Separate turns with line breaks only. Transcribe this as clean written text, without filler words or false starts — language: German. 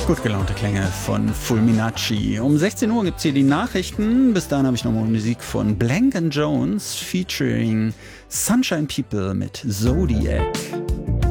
Gut gelaunte Klänge von Fulminacci. Um 16 Uhr gibt es hier die Nachrichten. Bis dahin habe ich nochmal Musik von Blank & Jones featuring Sunshine People mit Zodiac.